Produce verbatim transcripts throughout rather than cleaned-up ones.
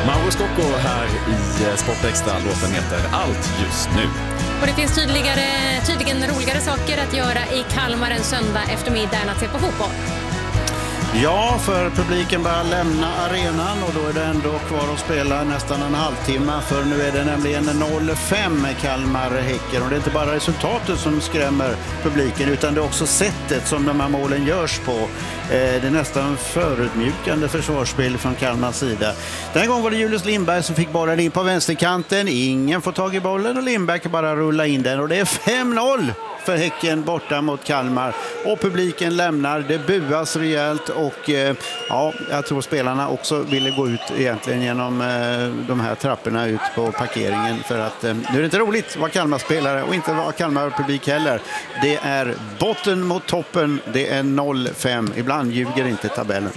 Mauro Scocco här i Sportextra. Låten heter Allt just nu. Och det finns tydligare, tydligen roligare saker att göra i Kalmar en söndag eftermiddag än att se på fotboll. Ja, för publiken börjar lämna arenan och då är det ändå kvar att spela nästan en halvtimme. För nu är det nämligen noll fem Kalmar-Häcken och det är inte bara resultatet som skrämmer publiken utan det är också sättet som de här målen görs på. Det är nästan förutmjukande försvarsspel från Kalmars sida. Den gången var det Julius Lindberg som fick bollen in på vänsterkanten. Ingen får tag i bollen och Lindberg kan bara rulla in den och det är fem noll för Häcken borta mot Kalmar. Och publiken lämnar, det buas rejält och eh, ja, jag tror spelarna också ville gå ut egentligen genom eh, de här trapporna ut på parkeringen för att eh, nu är det inte roligt att vara Kalmar-spelare och inte vara Kalmar-publik heller. Det är botten mot toppen, det är noll fem. Ibland ljuger inte tabellen.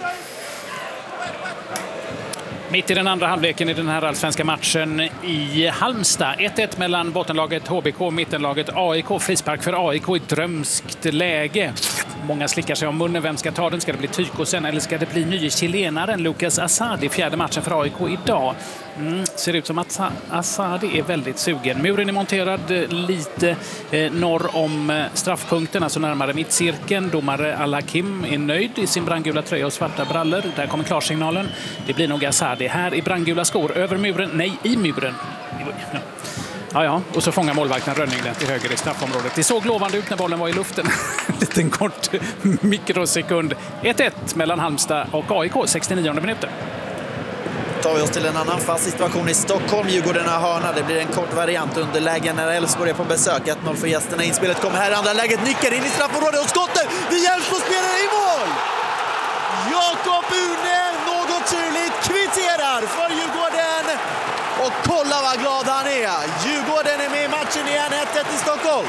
Mitt i den andra halvleken i den här allsvenska matchen i Halmstad. ett ett mellan bottenlaget H B K och mittenlaget A I K. Frispark för A I K i drömskt läge. Många slickar sig om munnen. Vem ska ta den? Ska det bli Tykosen eller ska det bli nye chilenaren Lucas Asadi? Fjärde matchen för A I K idag. Mm, ser ut som att Asadi är väldigt sugen. Muren är monterad lite eh, norr om eh, straffpunkten, alltså närmare mittcirkeln. Domare Al-Hakim är nöjd i sin brandgula tröja och svarta brallor. Där kommer klarsignalen. Det blir nog Asadi här i brandgula skor. Över muren, nej i muren. Ja, ja. Och så fångar målvakten Rönning den till höger i straffområdet. Det såg lovande ut när bollen var i luften. En liten kort mikrosekund. ett ett mellan Halmstad och A I K, sextionionde minuten. Tar vi oss till en annan fast situation i Stockholm. Djurgården har hörna. Det blir en kort variant under lägen när Elfsborg är på besök. ett noll för gästerna. Inspelet kommer här. Andra läget nickar in i straffområdet och skottet. Det hjälps på spelare i mål! Jakob Une, något syrligt, kvitterar för Djurgården. Och kolla vad glad han är. Djurgården är med i matchen igen. ett ett i Stockholm.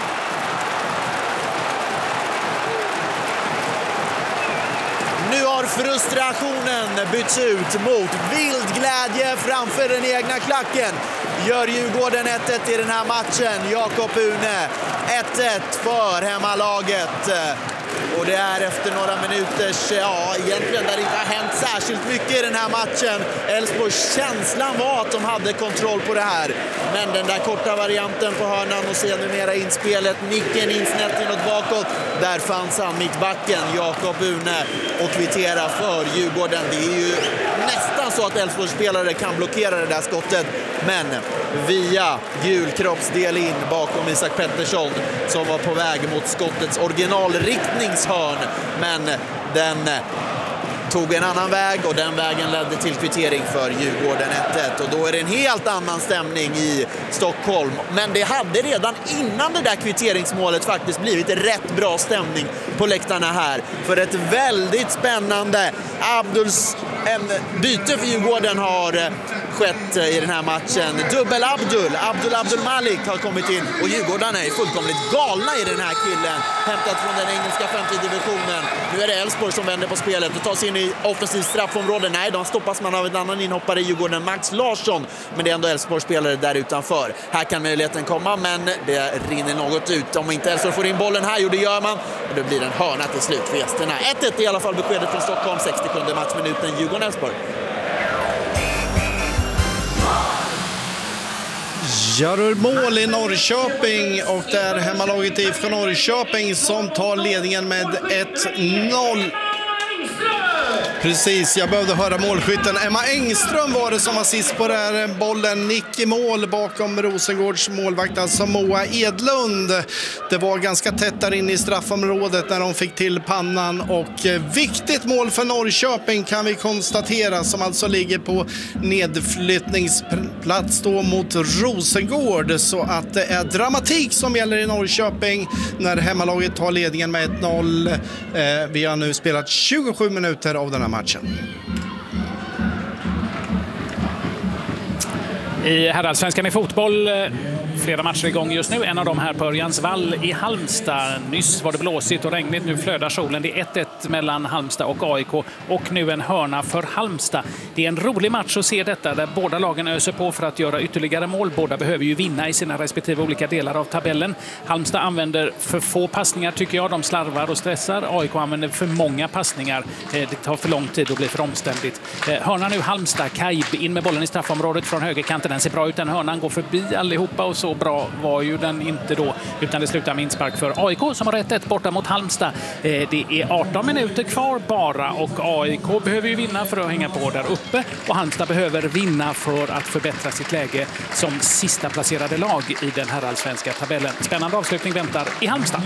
Nu har frustrationen bytts ut mot vild glädje framför den egna klacken. Gör Djurgården ett ett i den här matchen. Jakob Une, ett ett för hemmalaget. Och det är efter några minuters, ja egentligen där det inte har hänt särskilt mycket i den här matchen. Elfsborgs känslan var att de hade kontroll på det här. Men den där korta varianten på hörnan och sedermera inspelet, nicken insnett inåt bakåt. Där fanns han, mittbacken, Jakob Une, och kvittera för Djurgården. Det är ju nästan så att Elfsborgs spelare kan blockera det där skottet. Men via gul kroppsdel in bakom Isak Pettersson som var på väg mot skottets originalriktningshörn. Men den tog en annan väg och den vägen ledde till kvittering för Djurgården ett ett. Och då är det en helt annan stämning i Stockholm. Men det hade redan innan det där kvitteringsmålet faktiskt blivit rätt bra stämning på läktarna här. För ett väldigt spännande Abduls en byte för Djurgården har skett i den här matchen. Dubbel Abdul, Abdul Abdul Malik har kommit in och Djurgården är fullkomligt galna i den här killen. Hämtat från den engelska femte divisionen. Nu är det Elfsborg som vänder på spelet och tar sig in i offensivt straffområde. Nej, de stoppas man av en annan inhoppare i Djurgården, Max Larsson. Men det är ändå Elfsborg spelare där utanför. Här kan möjligheten komma, men det rinner något ut. Om inte Elfsborg får in bollen här, jo det gör man. Och det blir en hörna till slut för gästerna. ett ett i alla fall beskedet från Stockholm, sextiosjunde matchminuten, Djurgården-Elfsborg. Gör mål i Norrköping och det är hemmalaget I F K Norrköping som tar ledningen med ett noll. Precis, jag behövde höra målskytten. Emma Engström var det som var sist på den här bollen. Nick i mål bakom Rosengårds målvakt, alltså Moa Edlund. Det var ganska tätt där inne i straffområdet när de fick till pannan. Och viktigt mål för Norrköping kan vi konstatera, som alltså ligger på nedflyttningsplats då mot Rosengård. Så att det är dramatik som gäller i Norrköping när hemmalaget tar ledningen med ett noll. Eh, vi har nu spelat tjugosju minuter av den här matchen. I herrallsvenskan i fotboll flera matcher igång just nu. En av dem här på Örjansvall i Halmstad. Nyss var det blåsigt och regnigt, nu flödar solen. Det är ett ett mellan Halmstad och A I K och nu en hörna för Halmstad. Det är en rolig match att se detta där båda lagen öser på för att göra ytterligare mål. Båda behöver ju vinna i sina respektive olika delar av tabellen. Halmstad använder för få passningar tycker jag. De slarvar och stressar. A I K använder för många passningar. Det tar för lång tid och blir för omständigt. Hörna nu Halmstad. Kaib in med bollen i straffområdet från högerkanten. Den ser bra ut. Den hörnan går förbi allihopa och så bra var ju den inte då. Utan det slutar med inspark för A I K som har rätt ett borta mot Halmstad. Det är arton minuter kvar bara och A I K behöver ju vinna för att hänga på där uppe. Och Halmstad behöver vinna för att förbättra sitt läge som sista placerade lag i den här allsvenska tabellen. Spännande avslutning väntar i Halmstad.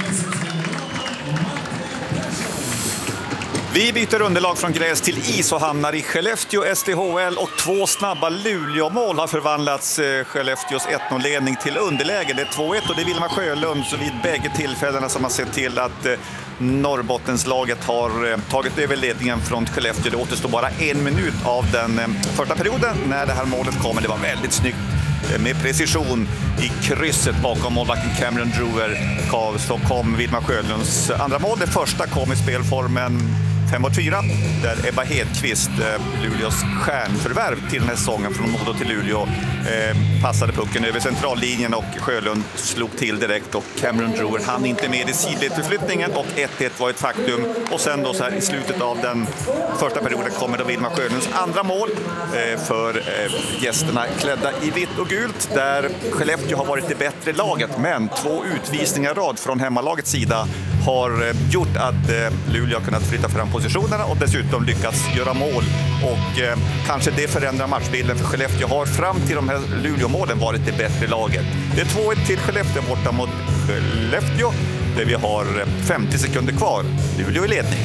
Vi byter underlag från gräs till is och hamnar i Skellefteå S D H L och två snabba Luleå-mål har förvandlats Skellefteås ett noll-ledning till underläge. Det är två ett och det är Vilma Sjölund så vid bägge tillfällena som har sett till att Norrbottenslaget har tagit över ledningen från Skellefteå. Det återstår bara en minut av den första perioden när det här målet kommer. Det var väldigt snyggt med precision i krysset bakom målvakten Cameron Drewer. Så kom Vilma Sjölunds andra mål. Det första kom i spelformen fem mot fyra där Ebba Hedqvist, Luleås stjärnförvärv till den här säsongen från Modo till Luleå, eh, passade pucken över centrallinjen och Sjölund slog till direkt och Cameron Drewer hann inte med i sidledsförflyttningen och ett ett var ett faktum. Och sen då så här i slutet av den första perioden kommer då Vilma Sjölunds andra mål eh, för eh, gästerna klädda i vitt och gult där Skellefteå har varit det bättre laget, men två utvisningar rad från hemmalagets sida har eh, gjort att eh, Luleå har kunnat flytta fram positionerna och dessutom lyckats göra mål och eh, kanske det förändrar matchbilden för Skellefteå har fram till de här Luleå-målen varit det bättre laget. Det är två ett till Skellefteå borta mot Skellefteå där vi har femtio sekunder kvar. Luleå i ledning.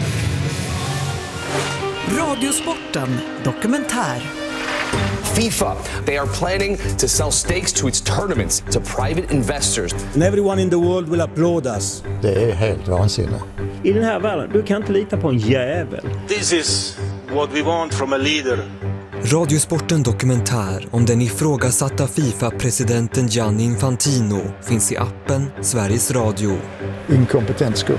Radiosporten dokumentär. FIFA, they are planning to sell stakes to its tournaments to private investors. And everyone in the world will applaud us. Det är helt vansinnigt. I den här världen, du kan inte lita på en jävel. This is what we want from a leader. Radiosporten dokumentär om den ifrågasatta FIFA-presidenten Gianni Infantino finns i appen Sveriges Radio. Inkompetent skurk.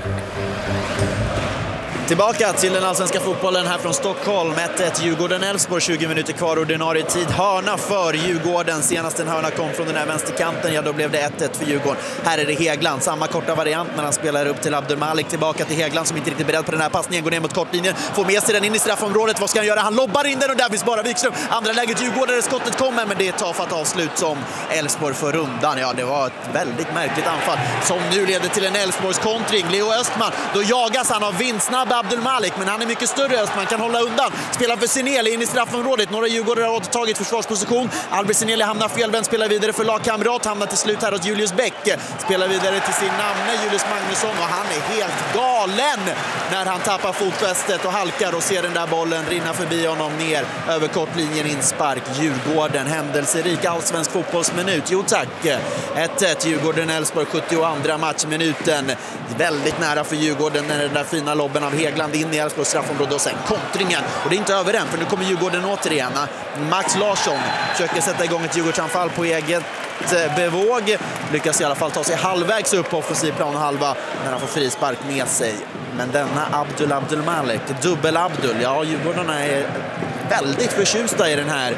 Tillbaka till den allsvenska fotbollen här från Stockholm. ett ett Djurgården-Elfsborg, tjugo minuter kvar ordinarie tid. Hörna för Djurgården. Senast en hörna kom från den här vänsterkanten, ja då blev det ett ett för Djurgården. Här är det Hegland, samma korta variant men han spelar upp till Abdelmalik. Tillbaka till Hegland som inte riktigt är beredd på den här passningen. Går ner mot kortlinjen, får med sig den in i straffområdet. Vad ska han göra? Han lobbar in den och där finns bara Wikström. Andra läget Djurgården där skottet kommer, men det är ett tafatt avslut som Elfsborg för rundan. Ja, det var ett väldigt märkligt anfall som nu leder till en Elfsborgs kontring. Leo Östman, då jagas han av vindsnabb Abdelmalik, men han är mycket större. Östman kan hålla undan. Spelar för Sineli in i straffområdet. Några Djurgårdare har återtagit försvarsposition. Albert Sineli hamnar felvänd, spelar vidare för lagkamrat. Hamnar till slut här åt Julius Bäck. Spelar vidare till sin namne Julius Magnusson och han är helt galen när han tappar fotfästet och halkar och ser den där bollen rinna förbi honom ner över kortlinjen. Inspark Djurgården. Händelserik allsvensk fotbollsminut. Jo tack. ett ett Djurgården-Elfsborg, sjuttioandra matchminuten. Väldigt nära för Djurgården när den där fina lobben av Hegland in i Elfsborgs straffområde och sen kontringen. Och det är inte över än för nu kommer Djurgården återigen. Max Larsson försöker sätta igång ett Djurgårdsanfall på eget bevåg. Lyckas i alla fall ta sig halvvägs upp på offensiv plan och halva när han får frispark med sig. Men denna Abdul Abdelmalik, dubbel Abdul, ja Djurgårdarna är väldigt förtjusta i den här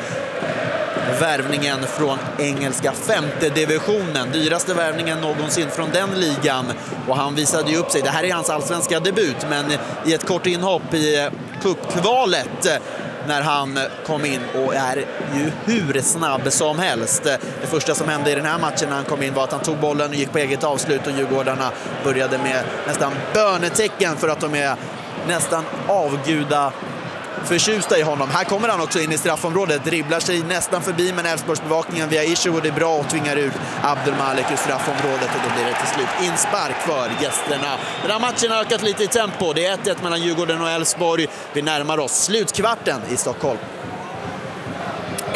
värvningen från engelska femte divisionen. Dyraste värvningen någonsin från den ligan. Och han visade ju upp sig. Det här är hans allsvenska debut, men i ett kort inhopp i cupkvalet när han kom in och är ju hur snabb som helst. Det första som hände i den här matchen när han kom in var att han tog bollen och gick på eget avslut och Djurgårdarna började med nästan bönetecken för att de är nästan avguda förtjusta i honom. Här kommer han också in i straffområdet, dribblar sig nästan förbi, men Elfsborgsbevakningen via Isherwood är bra och tvingar ut Abdelmalik ur straffområdet och då blir det till slut inspark för gästerna. Den här matchen har ökat lite i tempo. Det är ett ett mellan Djurgården och Elfsborg. Vi närmar oss slutkvarten i Stockholm.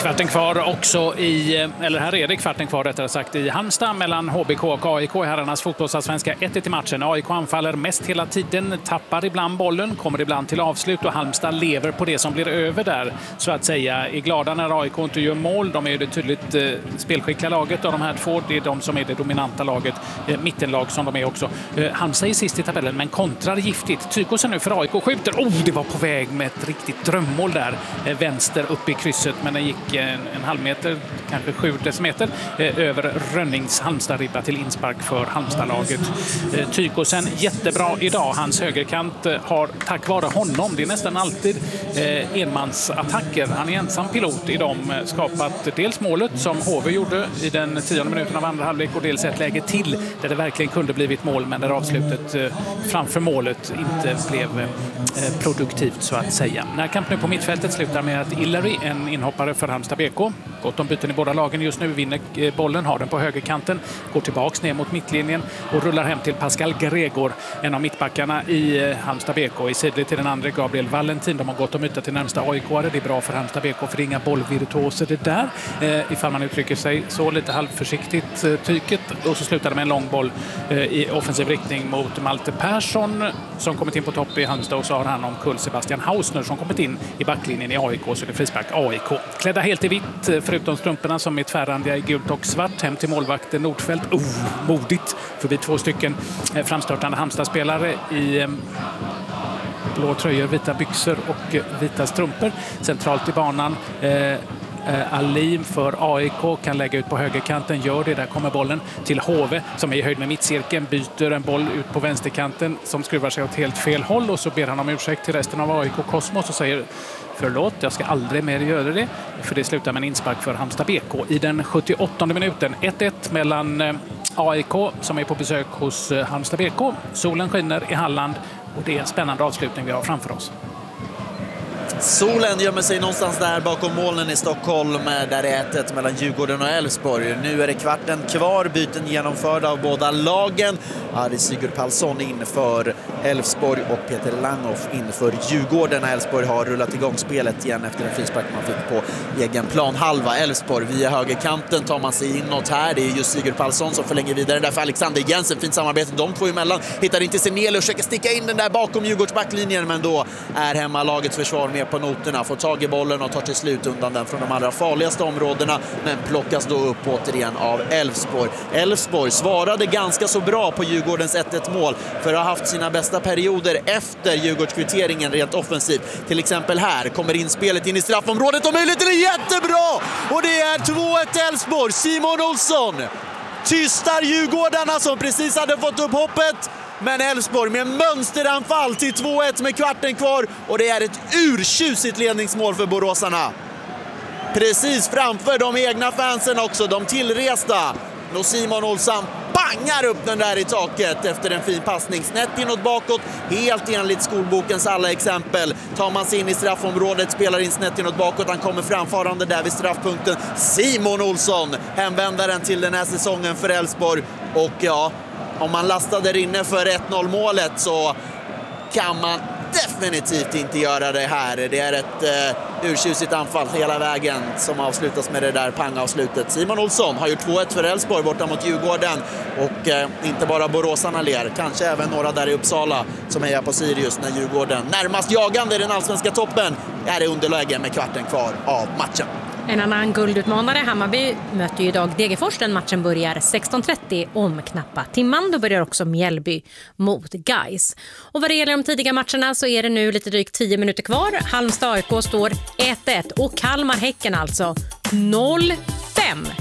Kvarten kvar också i, eller här är det kvarten kvar rättare sagt, i Halmstad mellan H B K och A I K i herrarnas fotbollsallsvenska. ett ett i matchen. A I K anfaller mest hela tiden, tappar ibland bollen, kommer ibland till avslut och Halmstad lever på det som blir över där, så att säga. Är glada när A I K inte gör mål. De är det tydligt eh, spelskickliga laget av de här två. Det är de som är det dominanta laget, eh, mittenlag som de är också. Eh, Halmstad är sist i tabellen men kontrar giftigt. Tykosen nu för A I K skjuter. Oh, det var på väg med ett riktigt drömmål där. Eh, vänster upp i krysset, men den gick en, en halv meter, kanske sju decimeter eh, över Rönnings Halmstad-ribba till inspark för Halmstad-laget. Eh, Tykosen jättebra idag. Hans högerkant eh, har tack vare honom, det är nästan alltid eh, enmansattacker. Han är ensam pilot i dem, eh, skapat dels målet som H V gjorde i den tionde minuten av andra halvlek och dels ett läge till där det verkligen kunde blivit mål, men där avslutet eh, framför målet inte blev eh, produktivt så att säga. Närkamp nu på mittfältet slutar med att Illeri, en inhoppare för Halmstad B K, gott om byten i båda lagen just nu, vinner bollen, har den på högerkanten, går tillbaks ner mot mittlinjen och rullar hem till Pascal Gregor, en av mittbackarna i Halmstad B K. I sidled till den andra Gabriel Valentin. De har gått om yta till närmsta A I K-are. Det är bra för Halmstad B K, för inga bollvirtuoser det där. Eh, ifall man uttrycker sig så lite halvförsiktigt eh, tyket. Och så slutar det med en lång boll eh, i offensiv riktning mot Malte Persson som kommit in på topp i Halmstad, och så har han omkull Sebastian Hausner som kommit in i backlinjen i A I K, så det är frispark A I K. Klädda helt i vitt, förutom strumporna som är tvärrandiga i gult och svart, hem till målvakten Nordfeldt. Oh, modigt förbi två stycken framstörtande Halmstad-spelare i blå tröjor, vita byxor och vita strumpor. Centralt i banan eh, Alim för A I K kan lägga ut på högerkanten, gör det, där kommer bollen till H V som är i höjd med mittcirkeln, byter en boll ut på vänsterkanten som skruvar sig åt helt fel håll, och så ber han om ursäkt till resten av A I K Kosmos och säger förlåt, jag ska aldrig mer göra det, för det slutar med en inspark för Halmstad B K i den sjuttioåttonde minuten. ett ett mellan A I K som är på besök hos Halmstad B K. Solen skiner i Halland och det är en spännande avslutning vi har framför oss. Solen gömmer sig någonstans där bakom molnen i Stockholm, där det är ett ett mellan Djurgården och Elfsborg. Nu är det kvarten kvar, byten genomförda av båda lagen. Ari Sigurd Palsson in för Elfsborg och Peter Langhoff in för Djurgården. Elfsborg har rullat igång spelet igen efter en frispark man fick på egen plan halva. Elfsborg via högerkanten tar man sig inåt här. Det är just Sigurd Palsson som förlänger vidare där för Alexander Jensen. Fint samarbete de två emellan. Hittar inte Senel och försöker sticka in den där bakom Djurgårds backlinjen, men då är hemmalagets försvar med på noterna, får tag i bollen och tar till slut undan den från de allra farligaste områdena, men plockas då upp återigen av Elfsborg. Elfsborg svarade ganska så bra på Djurgårdens ett ett mål för att ha haft sina bästa perioder efter Djurgårdskvitteringen rent offensivt. Till exempel här kommer inspelet in i straffområdet och möjligt är jättebra! Och det är två ett Elfsborg. Simon Olsson tystar Djurgårdarna som precis hade fått upp hoppet. Men Elfsborg med mönsteranfall till två ett med kvarten kvar, och det är ett urtjusigt ledningsmål för boråsarna. Precis framför de egna fansen också, de tillresta. Och Simon Olsson bangar upp den där i taket efter en fin passning. Snett inåt bakåt, helt enligt skolbokens alla exempel. Tar man sig in i straffområdet, spelar in snett inåt bakåt. Han kommer framfarande där vid straffpunkten. Simon Olsson, hemvändaren till den här säsongen för Elfsborg. Och ja, om man lastade inne för ett noll målet så kan man definitivt inte göra det här. Det är ett eh, urtjusigt anfall hela vägen som avslutas med det där pangavslutet. Simon Olsson har gjort två ett för Elfsborg borta mot Djurgården, och eh, inte bara boråsarna ler, kanske även några där i Uppsala som hejar på Sirius när Djurgården närmast jagande i den allsvenska toppen är det underläge med kvarten kvar av matchen. En annan guldutmanare, Hammarby, möter ju idag Degerfors. Den matchen börjar sexton trettio om knappa timman. Då börjar också Mjällby mot Gais. Och vad det gäller de tidiga matcherna så är det nu lite drygt tio minuter kvar. Halmstad A I K står ett ett och Kalmar Häcken alltså noll fem.